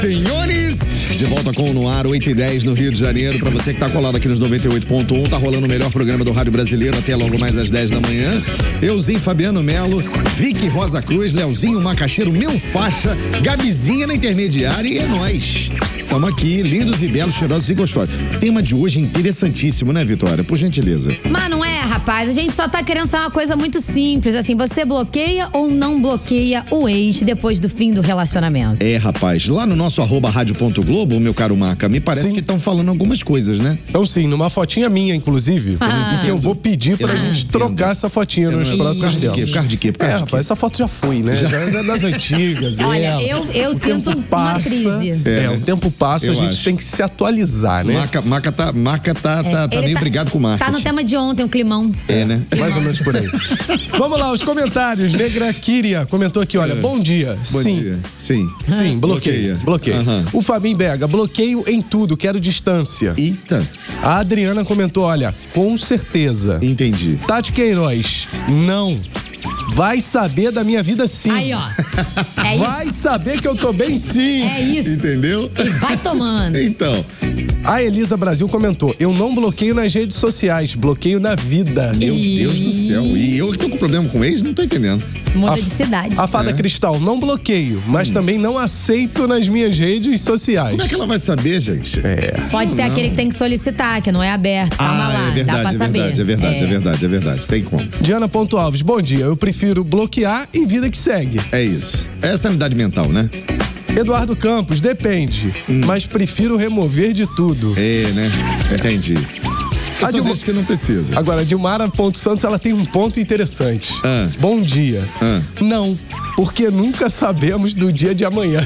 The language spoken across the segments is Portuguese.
Senhores, de volta com o No Ar, 8h10 no Rio de Janeiro. Pra você que tá colado aqui nos 98.1, tá rolando o melhor programa do rádio brasileiro até logo mais às 10 da manhã. Euzinho Fabiano Melo, Vicky Rosa Cruz, Leozinho Macaxeiro, meu faixa, Gabizinha na intermediária e é nóis. Tamo aqui, lindos e belos, cheirosos e gostosos. Tema de hoje interessantíssimo, né, Vitória? Por gentileza. Mas não é, rapaz. A gente só tá querendo saber uma coisa muito simples, assim, você bloqueia ou não bloqueia o ex depois do fim do relacionamento? É, rapaz, lá no nosso @rádio.globo, meu caro Maca, me parece que estão falando algumas coisas, né? Então sim, numa fotinha minha, inclusive, que eu vou pedir pra gente trocar essa fotinha nos próximos tempos. Por causa de quê? Rapaz, essa foto já foi, né? Já é das antigas. Olha, eu sinto uma crise. O tempo passa, a gente tem que se atualizar, né? Maca tá meio brigado com o Marcos. Tá no tema de ontem, um climão. É, né? Mais ou menos por aí. Vamos lá, os comentários. Negra Kíria comentou aqui, olha, bom dia. Bom dia. Sim, bloqueia. Uhum. O Fabinho Bega, bloqueio em tudo, quero distância. Eita. A Adriana comentou, olha, com certeza. Entendi. Tati Queiroz, não. Vai saber da minha vida sim. Aí, ó. É isso. Vai saber que eu tô bem sim. É isso. Entendeu? E vai tomando. Então. A Elisa Brasil comentou, eu não bloqueio nas redes sociais, bloqueio na vida. Meu Deus do céu. E eu que tô com problema com ex, não tô entendendo. Muda de cidade. A Fada Cristal, não bloqueio, mas também não aceito nas minhas redes sociais. Como é que ela vai saber, gente? Pode ser aquele que tem que solicitar, que não é aberto. Calma lá, é verdade, dá pra saber. É verdade. Tem como. Diana Ponto Alves, bom dia, eu prefiro bloquear e vida que segue. É isso. É sanidade mental, né? Eduardo Campos, depende, mas prefiro remover de tudo. É, né? Entendi. Eu só disse que não precisa. Agora, Dilmara Ponto Santos, ela tem um ponto interessante. Bom dia. Não, porque nunca sabemos do dia de amanhã.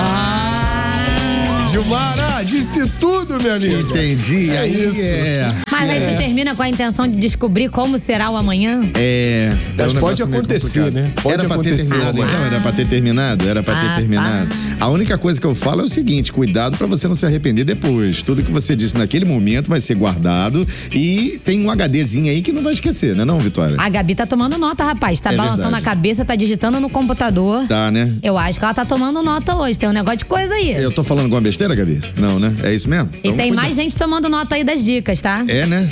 Dilmara, disse tudo, minha amiga. Entendi. Mas aí tu termina com a intenção de descobrir como será o amanhã? Mas pode acontecer, né? Era pra ter terminado, então? Era pra ter terminado? Era pra ter terminado. A única coisa que eu falo é o seguinte, cuidado pra você não se arrepender depois. Tudo que você disse naquele momento vai ser guardado e tem um HDzinho aí que não vai esquecer, né não, Vitória? A Gabi tá tomando nota, rapaz. Tá balançando a cabeça, tá digitando no computador. Tá, né? Eu acho que ela tá tomando nota hoje. Tem um negócio de coisa aí. Eu tô falando alguma besteira, Gabi? Não, né? É isso mesmo? E tem mais gente tomando nota aí das dicas, tá? É, né?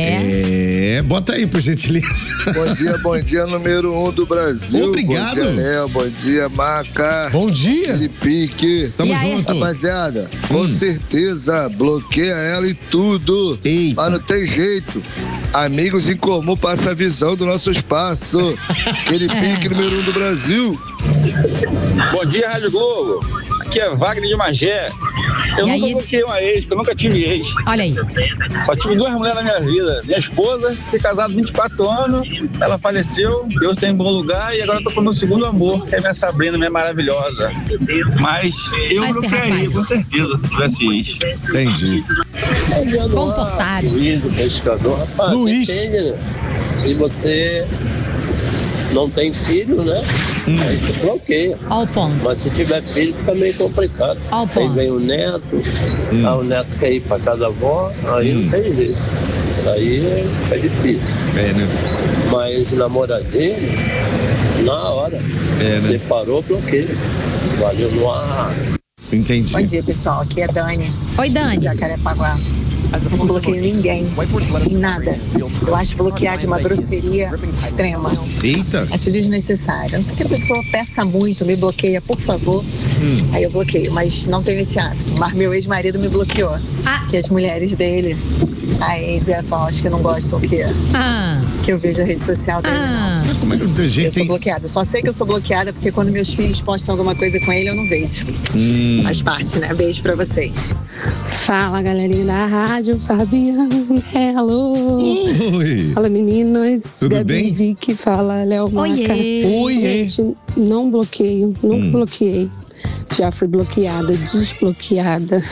Bota aí, por gentileza. Bom dia, número 1 do Brasil. Obrigado. Bom dia, Léo. Bom dia, Maca. Bom dia. Felipe. Tamo junto. Rapaziada, com certeza, bloqueia ela e tudo. Eita. Mas não tem jeito. Amigos em comum passa a visão do nosso espaço. Aquele pique número 1 do Brasil. Bom dia, Rádio Globo. Aqui é Wagner de Magé. Eu nunca bloqueei uma ex, porque eu nunca tive ex. Olha aí. Só tive 2 mulheres na minha vida. Minha esposa, fui casado 24 anos, ela faleceu, Deus tem em bom lugar e agora eu tô com o meu segundo amor, que é minha Sabrina, minha maravilhosa. Mas eu bloquearia, com certeza, se tivesse ex. Entendi. Comportado. Luiz, do pescador. Rapaz, Luiz. Depende, né? Se você não tem filho, né? Aí você bloqueia. Ó o ponto. Mas se tiver filho, fica meio complicado. Ó o Aí ponto. vem o neto, aí o neto quer ir pra casa da avó, aí não tem jeito. Isso aí é difícil. É, né? Mas namoradeiro, na hora. É, né? Separou, bloqueia. Valeu no ar. Entendi. Bom dia, pessoal. Aqui é a Dani. Oi, Dani. Jacarepaguá. Não bloqueio ninguém, em nada. Eu acho bloquear de uma grosseria extrema. Eita. Acho desnecessário. A não ser que a pessoa peça muito, me bloqueia, por favor. Aí eu bloqueio, mas não tenho esse hábito. Mas meu ex-marido me bloqueou. Que as mulheres dele, a ex e a atual, acho que não gostam que eu vejo a rede social dele, não. Como é que tem gente? Eu sou bloqueada. Eu só sei que eu sou bloqueada porque quando meus filhos postam alguma coisa com ele, eu não vejo. Faz parte, né? Beijo pra vocês. Fala, galerinha da rádio, Fabiano, hello. Oi. Fala, meninas. Tudo Gabi bem? Vicky, fala, Léo Maca. Oiê. Gente, não bloqueio, nunca bloqueei. Já fui bloqueada, desbloqueada,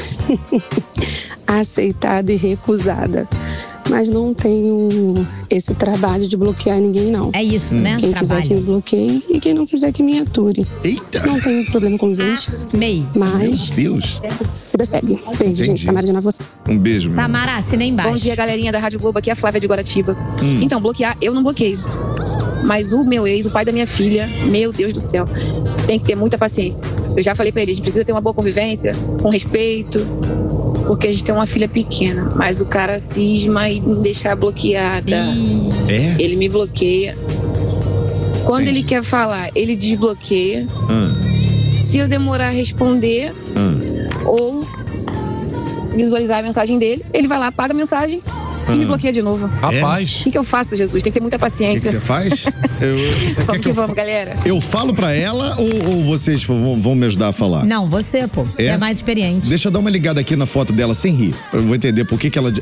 aceitada e recusada. Mas não tenho esse trabalho de bloquear ninguém, não. É isso, né? Quem quiser que me bloqueie e quem não quiser que me ature. Eita! Não tenho problema com gente. Mas... Meu Deus. Vida segue. Beijo, gente. Samara de Nova. Um beijo, meu. Samara, assina aí embaixo. Bom dia, galerinha da Rádio Globo. Aqui é a Flávia de Guaratiba. Então, bloquear, eu não bloqueio. Mas o meu ex, o pai da minha filha, meu Deus do céu, tem que ter muita paciência. Eu já falei pra ele, a gente precisa ter uma boa convivência, com respeito, porque a gente tem uma filha pequena. Mas o cara cisma e me deixar bloqueada. Ele me bloqueia. Quando ele quer falar, ele desbloqueia. Se eu demorar a responder ou visualizar a mensagem dele, ele vai lá, apaga a mensagem e me bloqueia de novo. Rapaz. O que eu faço, Jesus? Tem que ter muita paciência. O que você faz? Vamos, galera. Eu falo pra ela ou vocês vão me ajudar a falar? Não, você, pô. É mais experiente. Deixa eu dar uma ligada aqui na foto dela sem rir. Eu vou entender por que ela...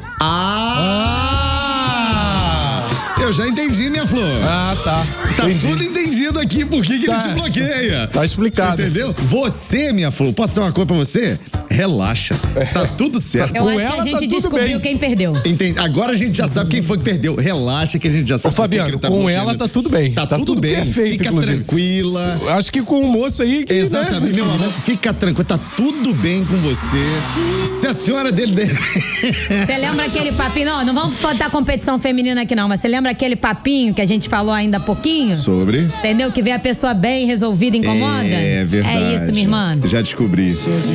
Eu já entendi, minha flor. Tá. Tá tudo entendido aqui por que ele te bloqueia. Tá explicado. Entendeu? Você, minha flor, posso ter uma coisa pra você? Relaxa. Tá tudo certo. Eu acho que a gente descobriu quem perdeu. Entendi. Agora a gente já sabe quem foi que perdeu. Relaxa que a gente já sabe. Ô, Fabiano, ele tá com bloqueando. ela tá tudo bem. Tá tudo bem. Perfeito, fica inclusive. Tranquila. Acho que com o moço aí... Que, exatamente. Meu amor, fica tranquilo. Tá tudo bem com você. Se a senhora dele... Você lembra aquele papinho? Não vamos botar competição feminina aqui não, mas você lembra aquele papinho que a gente falou ainda há pouquinho? Sobre? Entendeu? Que vê a pessoa bem resolvida incomoda? É verdade. É isso, minha irmã. Já descobri.